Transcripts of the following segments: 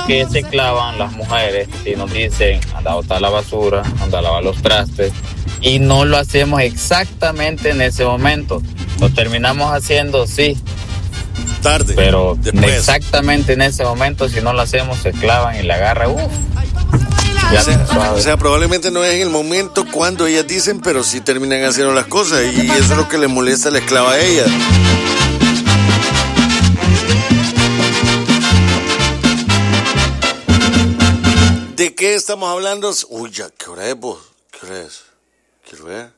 qué se clavan las mujeres si nos dicen anda a botar la basura, anda a lavar los trastes, y no lo hacemos exactamente en ese momento? Lo terminamos haciendo, sí, tarde, pero después. Exactamente en ese momento, si no lo hacemos, se clavan y la agarra. O sea, probablemente no es en el momento cuando ellas dicen, pero sí terminan haciendo las cosas, y eso es lo que les molesta, les clava a ellas. ¿De qué estamos hablando? Uy, ya, ¿qué hora es vos? ¿Qué hora es? Quiero ver.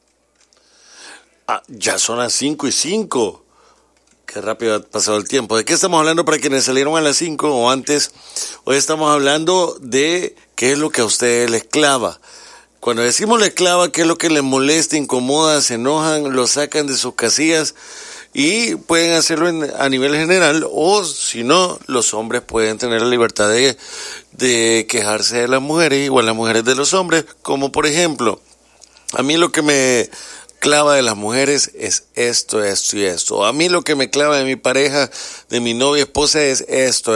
Ya son las 5:05. Qué rápido ha pasado el tiempo. ¿De qué estamos hablando para quienes salieron a las 5 o antes? Hoy estamos hablando de qué es lo que a ustedes les clava. Cuando decimos les clava, qué es lo que les molesta, incomoda, se enojan, lo sacan de sus casillas, y pueden hacerlo a nivel general, o si no, los hombres pueden tener la libertad de quejarse de las mujeres, igual las mujeres de los hombres, como por ejemplo, a mí lo que me clava de las mujeres es esto y esto. A mí lo que me clava de mi pareja, de mi novia, esposa, es esto.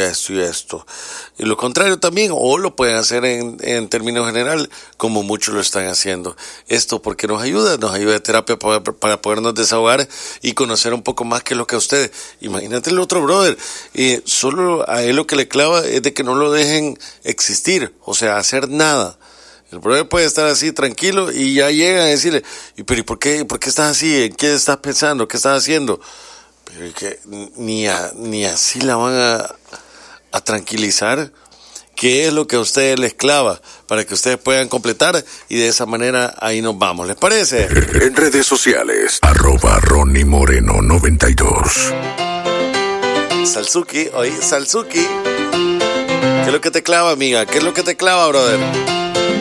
Y lo contrario también, o lo pueden hacer en términos general, como muchos lo están haciendo. Esto porque nos ayuda de terapia para podernos desahogar y conocer un poco más que lo que a ustedes. Imagínate el otro brother, solo a él lo que le clava es de que no lo dejen existir, o sea, hacer nada. El brother puede estar así tranquilo y ya llegan a decirle, pero ¿y por qué estás así? ¿En qué estás pensando? ¿Qué estás haciendo? Pero que ni así la van a tranquilizar. ¿Qué es lo que a ustedes les clava? Para que ustedes puedan completar, y de esa manera ahí nos vamos. ¿Les parece? En redes sociales, @RonnieMoreno92. Salsuki. ¿Qué es lo que te clava, amiga? ¿Qué es lo que te clava, brother?